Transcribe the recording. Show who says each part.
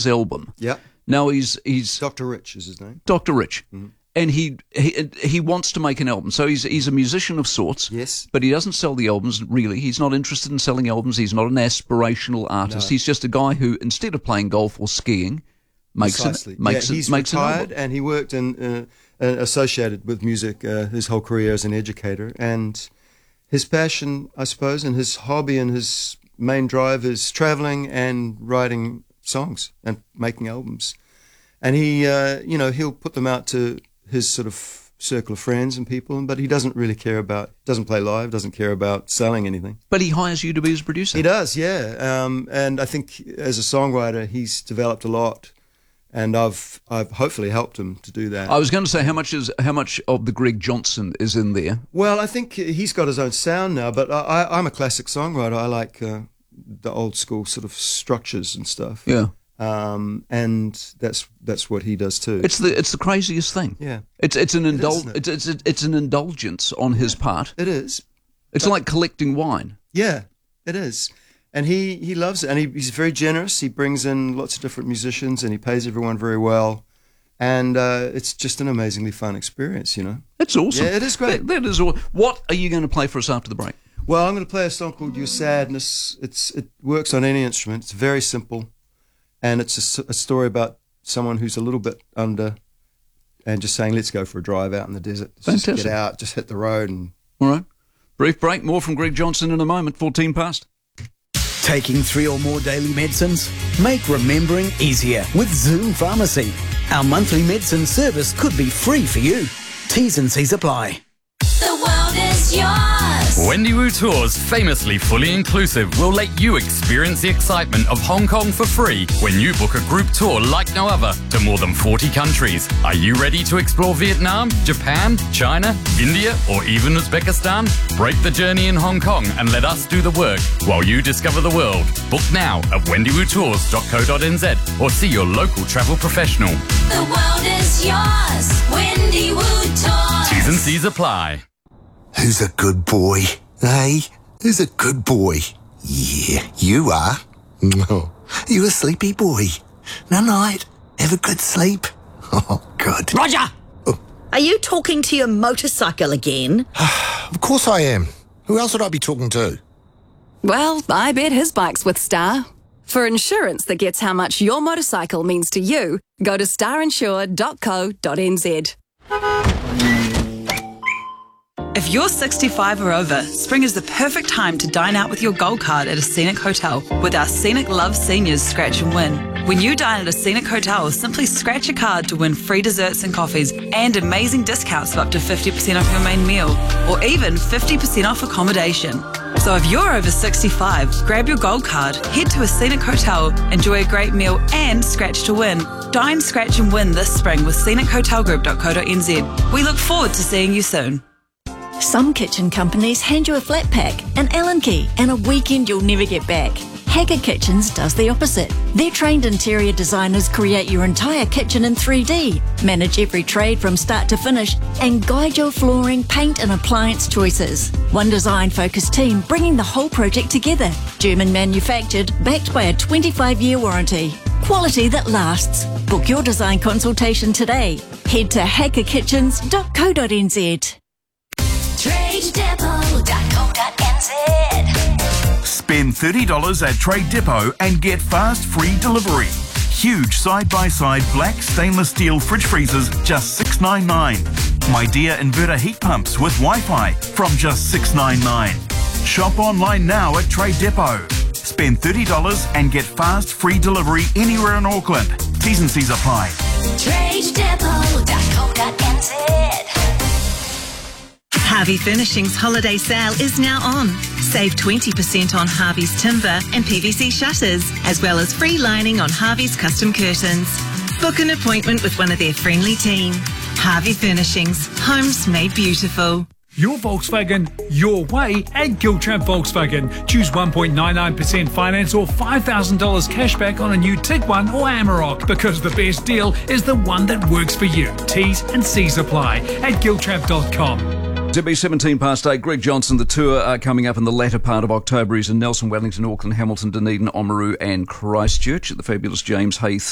Speaker 1: Rich's album.
Speaker 2: Yeah.
Speaker 1: Now he's
Speaker 2: Dr. Rich is his name.
Speaker 1: Dr. Rich. Mm-hmm. And he wants to make an album. So he's a musician of sorts.
Speaker 2: Yes.
Speaker 1: But he doesn't sell the albums, really. He's not interested in selling albums. He's not an aspirational artist.
Speaker 2: No.
Speaker 1: He's just a guy who, instead of playing golf or skiing, makes
Speaker 2: he's
Speaker 1: an
Speaker 2: retired,
Speaker 1: album.
Speaker 2: and he worked in associated with music his whole career as an educator. And his passion, I suppose, and his hobby and his main drive is traveling and writing songs and making albums. And he, he'll put them out to his sort of circle of friends and people, but he doesn't really doesn't play live, doesn't care about selling anything.
Speaker 1: But he hires you to be his producer.
Speaker 2: He does, yeah. And I think as a songwriter, he's developed a lot, and I've hopefully helped him to do that.
Speaker 1: I was going to say, how much of the Greg Johnson is in there?
Speaker 2: Well, I think he's got his own sound now, but I'm a classic songwriter. I like the old school sort of structures and stuff.
Speaker 1: Yeah.
Speaker 2: And that's what he does too.
Speaker 1: It's the craziest thing.
Speaker 2: Yeah,
Speaker 1: it's an indulgence on his part.
Speaker 2: It is.
Speaker 1: It's like collecting wine.
Speaker 2: Yeah, it is. And he loves it, and he's very generous. He brings in lots of different musicians, and he pays everyone very well. And it's just an amazingly fun experience,
Speaker 1: It's awesome.
Speaker 2: Yeah, it is great.
Speaker 1: That is awesome. What are you going to play for us after the break?
Speaker 2: Well, I'm going to play a song called Your Sadness. It works on any instrument. It's very simple. And it's a story about someone who's a little bit under and just saying, let's go for a drive out in the desert.
Speaker 1: Fantastic.
Speaker 2: Just get out, just hit the road.
Speaker 1: All right. Brief break. More from Greg Johnson in a moment. 14 past.
Speaker 3: Taking 3 or more daily medicines? Make remembering easier with Zoom Pharmacy. Our monthly medicine service could be free for you. T's and C's apply.
Speaker 4: The world is yours.
Speaker 5: Wendy Wu Tours, famously fully inclusive, will let you experience the excitement of Hong Kong for free when you book a group tour like no other to more than 40 countries. Are you ready to explore Vietnam, Japan, China, India, or even Uzbekistan? Break the journey in Hong Kong and let us do the work while you discover the world. Book now at wendywutours.co.nz or see your local travel professional.
Speaker 4: The world is yours. Wendy Wu Tours.
Speaker 5: T's and C's apply.
Speaker 6: Who's a good boy? Hey, who's a good boy? Yeah, you are. You a sleepy boy. Night-night. Have a good sleep. Oh, good.
Speaker 7: Roger! Oh. Are you talking to your motorcycle again?
Speaker 6: Of course I am. Who else would I be talking to?
Speaker 8: Well, I bet his bike's with Star. For insurance that gets how much your motorcycle means to you, go to starinsure.co.nz.
Speaker 9: If you're 65 or over, spring is the perfect time to dine out with your gold card at a Scenic Hotel with our Scenic Love Seniors Scratch and Win. When you dine at a Scenic Hotel, simply scratch a card to win free desserts and coffees and amazing discounts of up to 50% off your main meal or even 50% off accommodation. So if you're over 65, grab your gold card, head to a Scenic Hotel, enjoy a great meal and scratch to win. Dine, scratch and win this spring with scenichotelgroup.co.nz. We look forward to seeing you soon.
Speaker 10: Some kitchen companies hand you a flat pack, an Allen key, and a weekend you'll never get back. Haggard Kitchens does the opposite. Their trained interior designers create your entire kitchen in 3D, manage every trade from start to finish, and guide your flooring, paint and appliance choices. One design-focused team bringing the whole project together. German manufactured, backed by a 25-year warranty. Quality that lasts. Book your design consultation today. Head to hackerkitchens.co.nz.
Speaker 4: TradeDepot.co.nz.
Speaker 11: Spend $30 at Trade Depot and get fast free delivery. Huge side-by-side black stainless steel fridge freezers, just $6.99. My Dear inverter heat pumps with Wi-Fi from just $6.99. Shop online now at Trade Depot. Spend $30 and get fast free delivery anywhere in Auckland. T's and C's apply.
Speaker 4: TradeDepot.co.nz.
Speaker 12: Harvey Furnishings holiday sale is now on. Save 20% on Harvey's timber and PVC shutters, as well as free lining on Harvey's custom curtains. Book an appointment with one of their friendly team. Harvey Furnishings, homes made beautiful.
Speaker 13: Your Volkswagen, your way at Giltrap Volkswagen. Choose 1.99% finance or $5,000 cashback on a new Tiguan or Amarok, because the best deal is the one that works for you. T's and C's apply at giltrap.com.
Speaker 1: It'll be 17 past 8. Greg Johnson, the tour coming up in the latter part of October. He's in Nelson, Wellington, Auckland, Hamilton, Dunedin, Oamaru and Christchurch at the fabulous James Hay